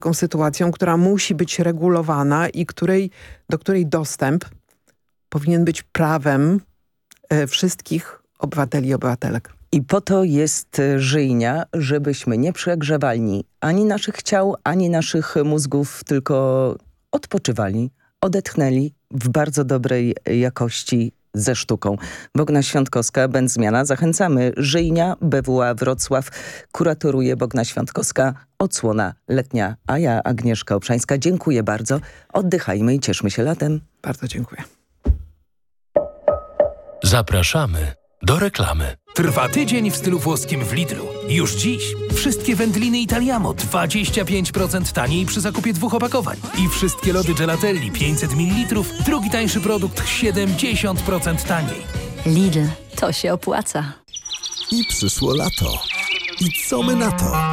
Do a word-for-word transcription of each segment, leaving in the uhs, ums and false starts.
taką sytuacją, która musi być regulowana i której, do której dostęp powinien być prawem e, wszystkich obywateli i obywatelek. I po to jest żyjnia, żebyśmy nie przegrzewali ani naszych ciał, ani naszych mózgów, tylko odpoczywali, odetchnęli w bardzo dobrej jakości ze sztuką. Bogna Świątkowska, Będzmiana. Zachęcamy. Żyjnia, B W A Wrocław. Kuratoruje Bogna Świątkowska. Odsłona letnia. A ja, Agnieszka Obszańska, dziękuję bardzo. Oddychajmy i cieszmy się latem. Bardzo dziękuję. Zapraszamy do reklamy. Trwa tydzień w stylu włoskim w Lidlu. Już dziś wszystkie wędliny Italiamo dwadzieścia pięć procent taniej przy zakupie dwóch opakowań. I wszystkie lody Gelatelli pięćset mililitrów, drugi tańszy produkt siedemdziesiąt procent taniej. Lidl, to się opłaca. I przyszło lato. I co my na to?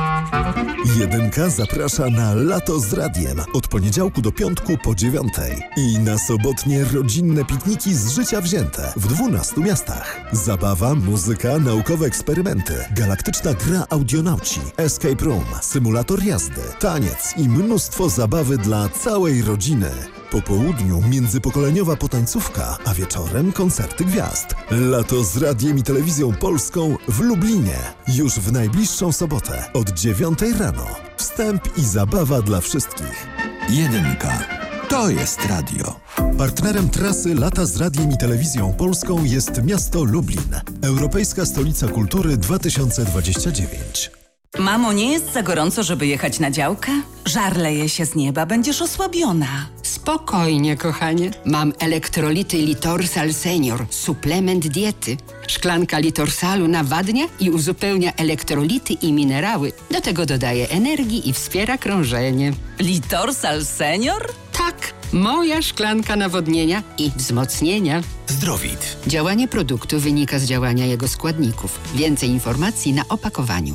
Jedynka zaprasza na Lato z Radiem od poniedziałku do piątku po dziewiątej. I na sobotnie rodzinne pikniki z życia wzięte w dwunastu miastach. Zabawa, muzyka, naukowe eksperymenty, galaktyczna gra audionauci, escape room, symulator jazdy, taniec i mnóstwo zabawy dla całej rodziny. Po południu międzypokoleniowa potańcówka, a wieczorem koncerty gwiazd. Lato z Radiem i Telewizją Polską w Lublinie. Już w najbliższą sobotę od dziewiątej rano. Wstęp i zabawa dla wszystkich. Jedynka. To jest radio. Partnerem trasy Lata z Radiem i Telewizją Polską jest miasto Lublin. Europejska Stolica Kultury dwa tysiące dwadzieścia dziewięć. Mamo, nie jest za gorąco, żeby jechać na działkę? Żar leje się z nieba, będziesz osłabiona. Spokojnie, kochanie. Mam elektrolity Litorsal Senior, suplement diety. Szklanka Litorsalu nawadnia i uzupełnia elektrolity i minerały. Do tego dodaje energii i wspiera krążenie. Litorsal Senior? Tak, moja szklanka nawodnienia i wzmocnienia. Zdrowit. Działanie produktu wynika z działania jego składników. Więcej informacji na opakowaniu.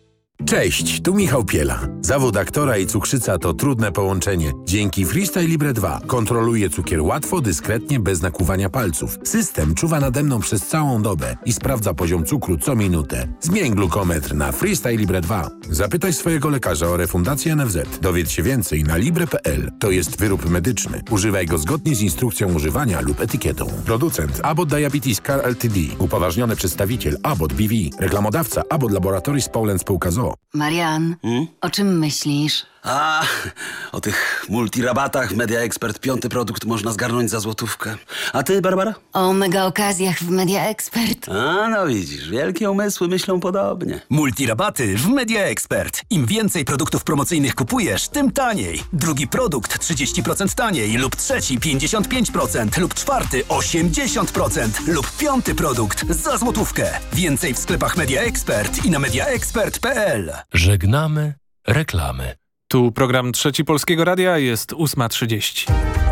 Cześć, tu Michał Piela. Zawód aktora i cukrzyca to trudne połączenie. Dzięki Freestyle Libre dwa kontroluję cukier łatwo, dyskretnie, bez nakłuwania palców. System czuwa nade mną przez całą dobę i sprawdza poziom cukru co minutę. Zmień glukometr na Freestyle Libre dwa. Zapytaj swojego lekarza o refundację N F Z. Dowiedz się więcej na libre kropka p l. To jest wyrób medyczny. Używaj go zgodnie z instrukcją używania lub etykietą. Producent Abbott Diabetes Care Ltd. Upoważniony przedstawiciel Abbott B V. Reklamodawca Abbott Laboratories Poland Spółka z o o. Marian, hmm? o czym myślisz? A, o tych multirabatach w Media Expert. Piąty produkt można zgarnąć za złotówkę. A ty, Barbara? O mega okazjach w Media Expert. A, no widzisz, wielkie umysły myślą podobnie. Multirabaty w Media Expert. Im więcej produktów promocyjnych kupujesz, tym taniej. Drugi produkt trzydzieści procent taniej lub trzeci pięćdziesiąt pięć procent lub czwarty osiemdziesiąt procent lub piąty produkt za złotówkę. Więcej w sklepach Media Expert i na media expert kropka p l. Żegnamy reklamy. Tu program Trzeci Polskiego Radia, jest ósma trzydzieści.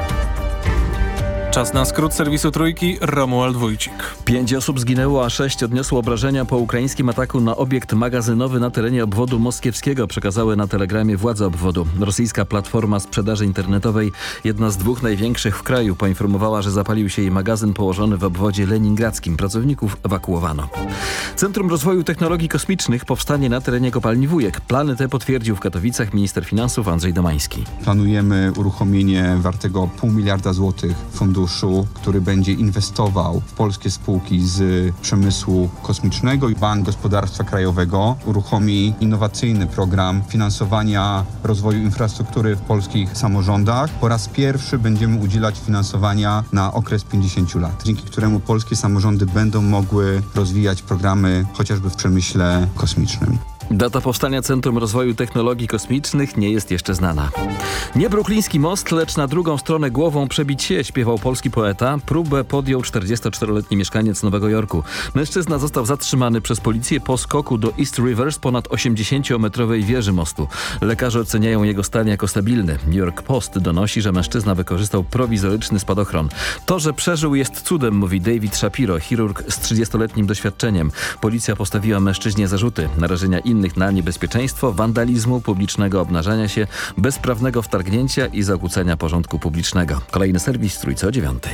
Czas na skrót serwisu Trójki, Romuald Wójcik. Pięć osób zginęło, a sześć odniosło obrażenia po ukraińskim ataku na obiekt magazynowy na terenie obwodu moskiewskiego, przekazały na telegramie władze obwodu. Rosyjska platforma sprzedaży internetowej, jedna z dwóch największych w kraju, poinformowała, że zapalił się jej magazyn położony w obwodzie leningradzkim. Pracowników ewakuowano. Centrum Rozwoju Technologii Kosmicznych powstanie na terenie kopalni Wujek. Plany te potwierdził w Katowicach minister finansów Andrzej Domański. Planujemy uruchomienie wartego pół miliarda złotych funduszu, który będzie inwestował w polskie spółki z przemysłu kosmicznego. Bank Gospodarstwa Krajowego uruchomi innowacyjny program finansowania rozwoju infrastruktury w polskich samorządach. Po raz pierwszy będziemy udzielać finansowania na okres pięćdziesięciu lat, dzięki któremu polskie samorządy będą mogły rozwijać programy chociażby w przemyśle kosmicznym. Data powstania Centrum Rozwoju Technologii Kosmicznych nie jest jeszcze znana. Nie brukliński most, lecz na drugą stronę głową przebić się, śpiewał polski poeta. Próbę podjął czterdziestoczteroletni mieszkaniec Nowego Jorku. Mężczyzna został zatrzymany przez policję po skoku do East River z ponad osiemdziesięciometrowej wieży mostu. Lekarze oceniają jego stan jako stabilny. New York Post donosi, że mężczyzna wykorzystał prowizoryczny spadochron. To, że przeżył, jest cudem, mówi David Shapiro, chirurg z trzydziestoletnim doświadczeniem. Policja postawiła mężczyźnie zarzuty narażenia innych na niebezpieczeństwo, wandalizmu, publicznego obnażania się, bezprawnego wtargnięcia i zakłócenia porządku publicznego. Kolejny serwis w Trójce o dziewiątej.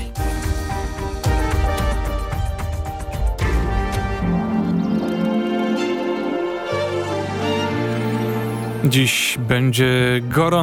Dziś będzie gorąco.